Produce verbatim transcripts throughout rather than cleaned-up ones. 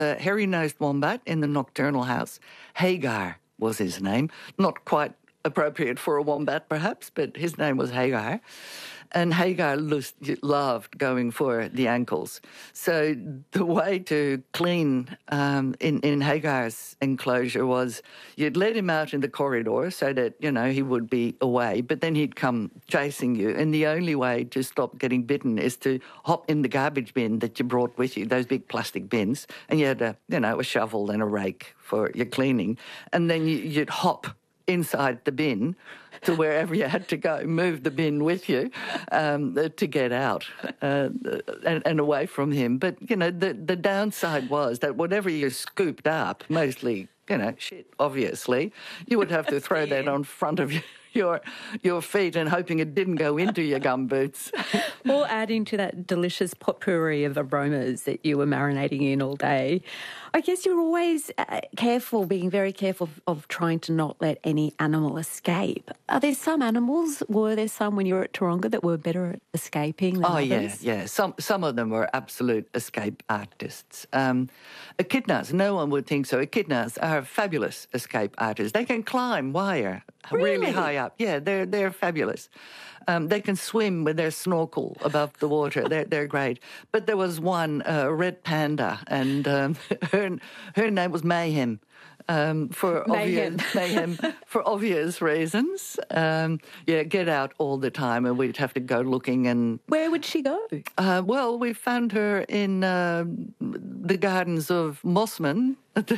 a hairy-nosed wombat in the nocturnal house. Hagar was his name. Not quite appropriate for a wombat, perhaps, but his name was Hagar. And Hagar loved going for the ankles. So the way to clean um, in, in Hagar's enclosure was you'd let him out in the corridor so that, you know, he would be away, but then he'd come chasing you. And the only way to stop getting bitten is to hop in the garbage bin that you brought with you, those big plastic bins, and you had a, you know, a shovel and a rake for your cleaning. And then you, you'd hop inside the bin to wherever you had to go, move the bin with you um, to get out uh, and, and away from him. But, you know, the, the downside was that whatever you scooped up, mostly, you know, shit, obviously, you would have to throw that on front of you. Your your feet and hoping it didn't go into your gumboots. Or adding to that delicious potpourri of aromas that you were marinating in all day. I guess you were always uh, careful, being very careful of, of trying to not let any animal escape. Are there some animals, were there some when you were at Taronga that were better at escaping than oh, others? yeah, yeah. Some some of them were absolute escape artists. Um, echidnas, no one would think so. Echidnas are fabulous escape artists. They can climb wire really, really high up. Yeah, they're they're fabulous. Um, they can swim with their snorkel above the water. They're they're great. But there was one, a uh, red panda, and um, her her name was Mayhem. Um, for mayhem. obvious mayhem for obvious reasons. Um, yeah, get out all the time, and we'd have to go looking. And where would she go? Uh, well, we found her in uh, the gardens of Mossman.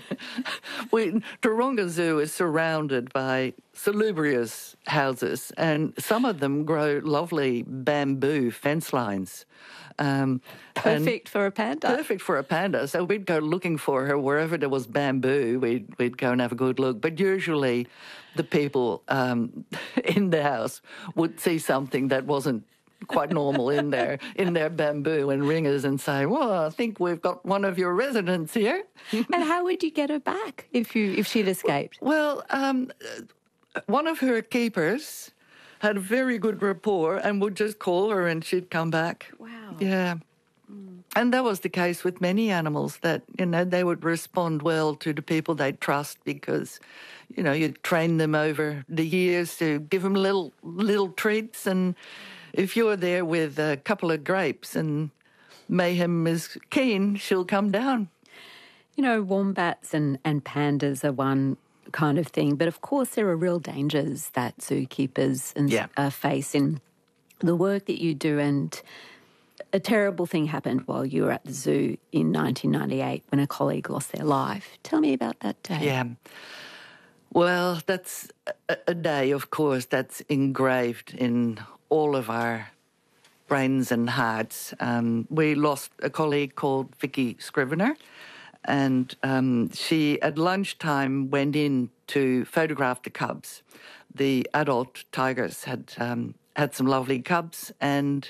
we, Taronga Zoo is surrounded by salubrious houses, and some of them grow lovely bamboo fence lines. Um, perfect for a panda. Perfect for a panda. So we'd go looking for her wherever there was bamboo. We'd we'd go and have a good look. But usually, the people um, in the house would see something that wasn't quite normal in their in their bamboo and ringers and say, "Well, I think we've got one of your residents here." And how would you get her back if you if she'd escaped? Well, um, one of her keepers had a very good rapport and would just call her and she'd come back. Wow. Yeah. Mm. And that was the case with many animals, that, you know, they would respond well to the people they trust because, you know, you train them over the years to give them little little treats, and if you're there with a couple of grapes and Mayhem is keen, she'll come down. You know, wombats and, and pandas are one kind of thing, but of course there are real dangers that zookeepers and yeah. uh, face in the work that you do. And a terrible thing happened while you were at the zoo in nineteen ninety-eight when a colleague lost their life. Tell me about that day. Yeah. Well, that's a, a day, of course, that's engraved in all of our brains and hearts. Um, we lost a colleague called Vicky Scrivener, and um, she, at lunchtime, went in to photograph the cubs. The adult tigers had um, had some lovely cubs, and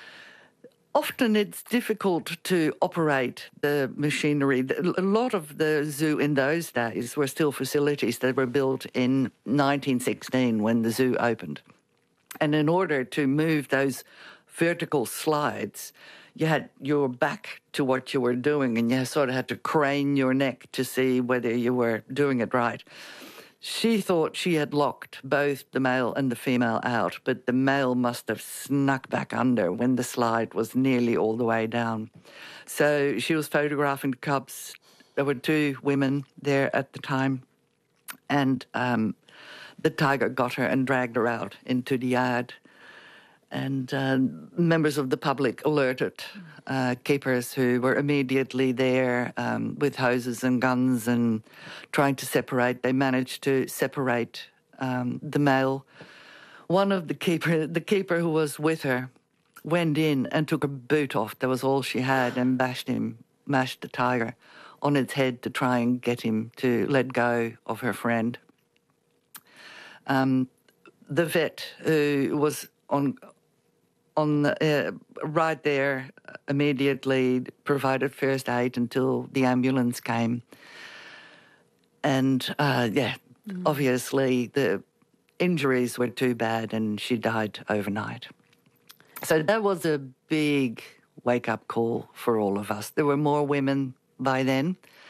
often it's difficult to operate the machinery. A lot of the zoo in those days were still facilities that were built in nineteen sixteen when the zoo opened. And in order to move those vertical slides, you had your back to what you were doing, and you sort of had to crane your neck to see whether you were doing it right. She thought she had locked both the male and the female out, but the male must have snuck back under when the slide was nearly all the way down. So she was photographing the cubs. There were two women there at the time, and um, the tiger got her and dragged her out into the yard. And uh, members of the public alerted uh, keepers who were immediately there um, with hoses and guns and trying to separate. They managed to separate um, the male. One of the keeper, the keeper who was with her, went in and took her boot off. That was all she had, and bashed him, mashed the tiger on its head to try and get him to let go of her friend. Um, the vet who was on on uh, right there immediately provided first aid until the ambulance came. And, uh, yeah, mm. obviously the injuries were too bad and she died overnight. So that was a big wake-up call for all of us. There were more women by then.